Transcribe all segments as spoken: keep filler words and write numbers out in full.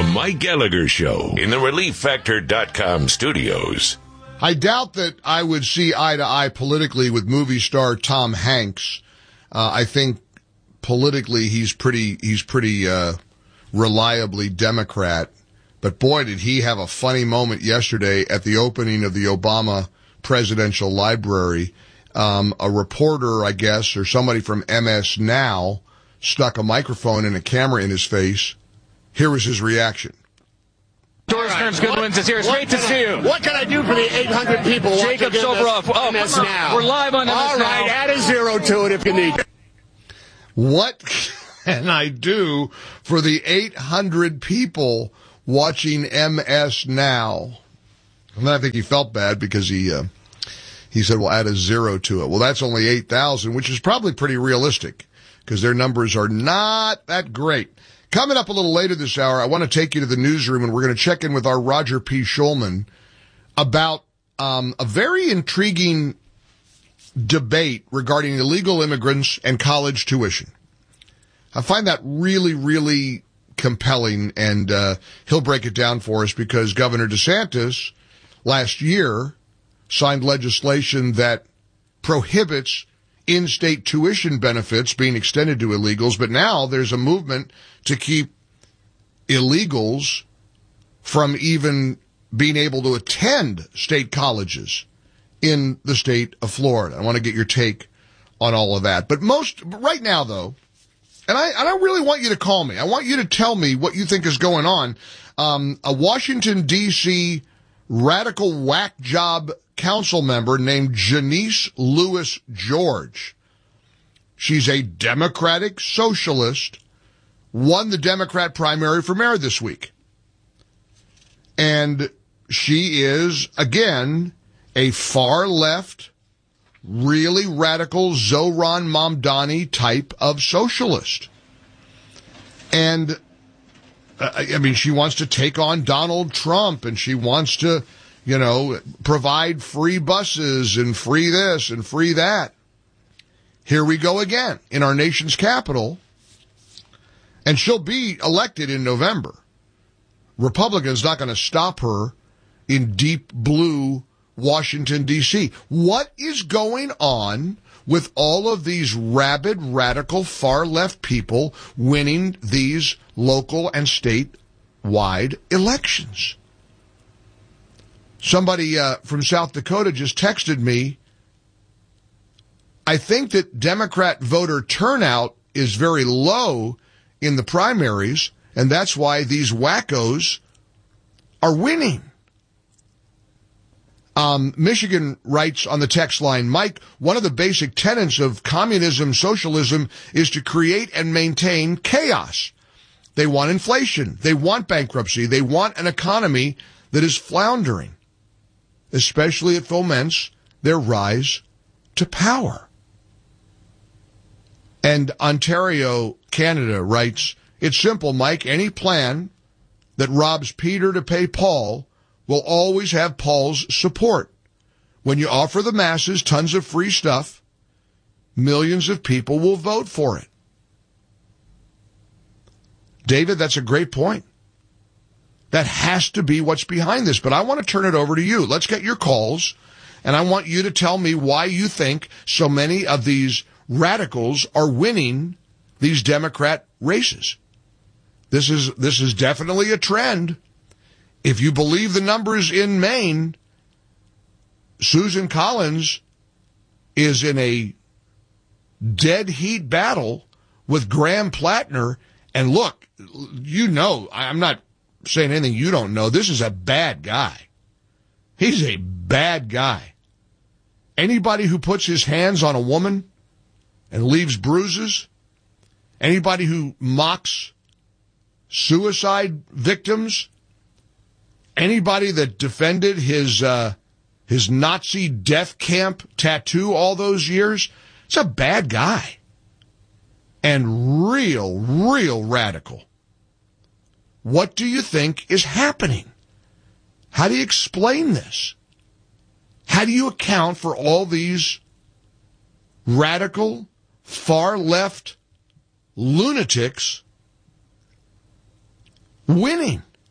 Mike Gallagher Show in the Relief Factor dot com studios. I doubt that I would see eye to eye politically with movie star Tom Hanks. Uh, I think politically he's pretty, he's pretty, uh, reliably Democrat. But boy, did he have a funny moment yesterday at the opening of the Obama Presidential Library. Um, a reporter, I guess, or somebody from M S Now stuck a microphone and a camera in his face. Here was his reaction. George Stearns Goodwins is here. It's great to see you. What can I do for the eight hundred people Jacob watching Soboroff. Oh, M S Now? We're live on M S All Now. right, add a zero to it if you need. What can I do for the eight hundred people watching M S Now? And I think he felt bad because he uh, he said, well, add a zero to it. Well, that's only eight thousand, which is probably pretty realistic because their numbers are not that great. Coming up a little later this hour, I want to take you to the newsroom, and we're going to check in with our Roger P. Schulman about um, a very intriguing debate regarding illegal immigrants and college tuition. I find that really, really compelling, and uh, he'll break it down for us because Governor DeSantis last year signed legislation that prohibits in-state tuition benefits being extended to illegals, but now there's a movement to keep illegals from even being able to attend state colleges in the state of Florida. I want to get your take on all of that. But most, right now though, and I, I don't really want you to call me. I want you to tell me what you think is going on. Um, a Washington, D C radical whack job council member named Janice Lewis George. She's a Democratic socialist, won the Democrat primary for mayor this week. And she is, again, a far left, really radical Zohran Mamdani type of socialist. And, uh, I mean, she wants to take on Donald Trump, and she wants to, you know, provide free buses and free this and free that. Here we go again in our nation's capital. And she'll be elected in November. Republicans not going to stop her in deep blue Washington, D C. What is going on with all of these rabid, radical, far-left people winning these local and statewide elections? Somebody uh, from South Dakota just texted me, I think that Democrat voter turnout is very low in the primaries, and that's why these wackos are winning. Um, Michigan writes on the text line, Mike, one of the basic tenets of communism, socialism is to create and maintain chaos. They want inflation. They want bankruptcy. They want an economy that is floundering, especially if it foments their rise to power. And Ontario, Canada writes, it's simple, Mike. Any plan that robs Peter to pay Paul will always have Paul's support. When you offer the masses tons of free stuff, millions of people will vote for it. David, that's a great point. That has to be what's behind this. But I want to turn it over to you. Let's get your calls, and I want you to tell me why you think so many of these radicals are winning these Democrat races. This is this is definitely a trend. If you believe the numbers in Maine, Susan Collins is in a dead heat battle with Graham Plattner. And look, you know, I'm not saying anything you don't know. This is a bad guy. He's a bad guy. Anybody who puts his hands on a woman and leaves bruises, anybody who mocks suicide victims, anybody that defended his uh, his Nazi death camp tattoo all those years, it's a bad guy. And real, real radical. What do you think is happening? How do you explain this? How do you account for all these radical, far-left lunatics winning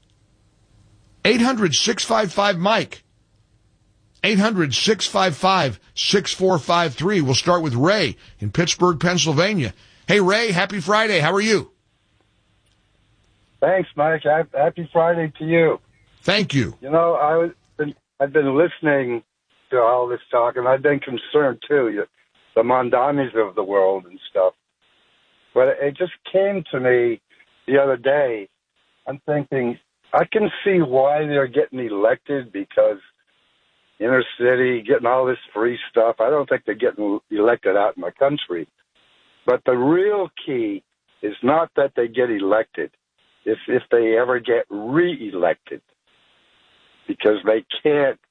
eight hundred, six five five, Mike. eight hundred, six five five, six four five three. We'll start with Ray in Pittsburgh, Pennsylvania. Hey, Ray, happy Friday. How are you? Thanks, Mike. Happy Friday to you. Thank you. You know, I was been, I've been listening to all this talk, and I've been concerned, too, you, the Mondanis of the world and stuff. But it just came to me the other day. I'm thinking, I can see why they're getting elected, because inner city, getting all this free stuff. I don't think they're getting elected out in the country. But the real key is not that they get elected. It's if they ever get re-elected. Because they can't